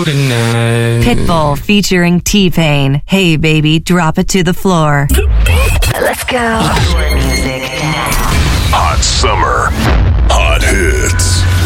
tonight. Pitbull featuring T-Pain. Hey baby, drop it to the floor. Let's go.